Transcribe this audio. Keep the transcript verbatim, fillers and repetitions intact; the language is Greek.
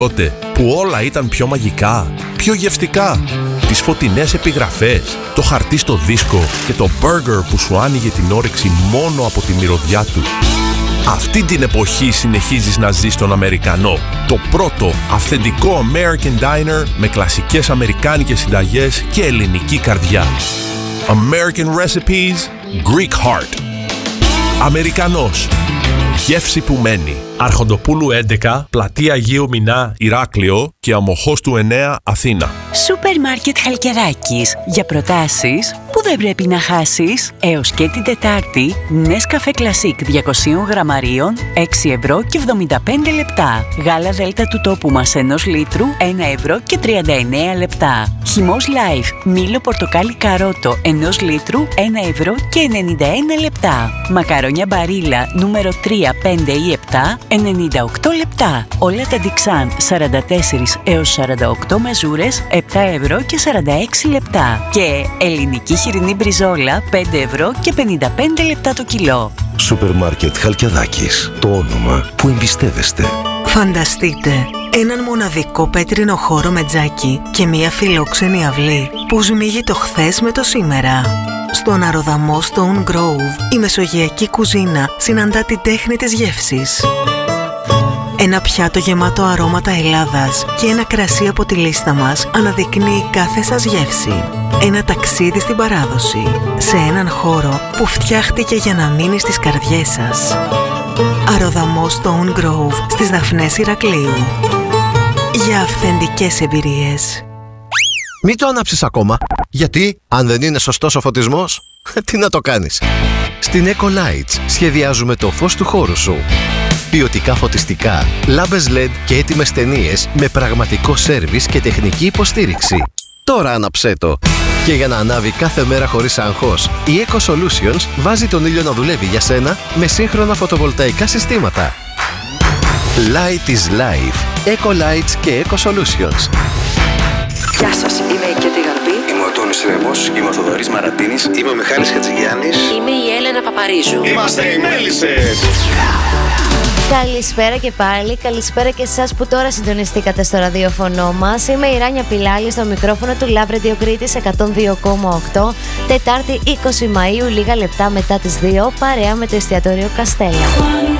τότε που όλα ήταν πιο μαγικά, πιο γευστικά. Τις φωτεινές επιγραφές, το χαρτί στο δίσκο και το μπέργκερ που σου άνοιγε την όρεξη μόνο από τη μυρωδιά του. Αυτή την εποχή συνεχίζεις να ζεις τον Αμερικανό. Το πρώτο αυθεντικό American Diner με κλασικές αμερικάνικες συνταγές και ελληνική καρδιά. American Recipes, Greek Heart. Αμερικανός. Γεύση που μένει. Αρχοντοπούλου έντεκα, Πλατεία Αγίου Μινά, Ηράκλειο και Αμοχώστου εννέα, Αθήνα. Σούπερ Μάρκετ Χαλκιδάκης. Για προτάσεις που δεν πρέπει να χάσεις. Έως και την Τετάρτη, Nescafé Classic διακόσια γραμμαρίων, έξι ευρώ και εβδομήντα πέντε λεπτά. Γάλα Δέλτα του τόπου μας ενός λίτρου, ένα ευρώ και τριάντα εννέα λεπτά. Χυμός Life, μήλο πορτοκάλι καρότο ενός λίτρου, ένα ευρώ και ενενήντα ένα λεπτά. Μακαρόνια Μπαρίλα, νούμερο τρία, πέντε ή επτά, ενενήντα οκτώ λεπτά. Όλα τα Dixan σαράντα τέσσερα έως σαράντα οκτώ μεζούρες, επτά ευρώ και σαράντα έξι λεπτά. Και ελληνική χοιρινή μπριζόλα, πέντε ευρώ και πενήντα πέντε λεπτά το κιλό. Σούπερ Μάρκετ Χαλκιδάκης. Το όνομα που εμπιστεύεστε. Φανταστείτε έναν μοναδικό πέτρινο χώρο με τζάκι και μία φιλόξενη αυλή που σμίγει το χθες με το σήμερα. Στον αεροδαμό Stone Grove, η μεσογειακή κουζίνα συναντά την τέχνη της γεύσης. Ένα πιάτο γεμάτο αρώματα Ελλάδας και ένα κρασί από τη λίστα μας αναδεικνύει κάθε σας γεύση. Ένα ταξίδι στην παράδοση, σε έναν χώρο που φτιάχτηκε για να μείνει στις καρδιές σας. Αεροδαμό Stone Grove, στις Δαφνές Ηρακλείου. Για αυθεντικές εμπειρίες. Μην το ανάψεις ακόμα. Γιατί, αν δεν είναι σωστός ο φωτισμός, τι να το κάνεις. Στην Ecolights σχεδιάζουμε το φως του χώρου σου. Ποιοτικά φωτιστικά, λάμπες ελ ι ντι και έτοιμες ταινίες με πραγματικό σέρβις και τεχνική υποστήριξη. Τώρα άναψέ το. Και για να ανάβει κάθε μέρα χωρίς άγχος, η Eco Solutions βάζει τον ήλιο να δουλεύει για σένα με σύγχρονα φωτοβολταϊκά συστήματα. Light is life. Ecolights και Eco Solutions. Γεια σας, είμαι η Κέτη Γαρμπή. Είμαι ο Τόνης Ρέμπος. Είμαι ο Θοδωρής Μαρατίνης. Είμαι ο Μιχάλης Χατζηγιάννης. Είμαι η Έλενα Παπαρίζου. Είμαστε οι Μέλισσες. Καλησπέρα και πάλι, καλησπέρα και εσάς που τώρα συντονιστήκατε στο ραδιοφωνό μας. Είμαι η Ράνια Πιλάλη στο μικρόφωνο του Love Radio Κρήτης εκατόν δύο κόμμα οκτώ. Τετάρτη είκοσι Μαΐου, λίγα λεπτά μετά τις δύο, παρέα με το εστιατόριο Καστέλα.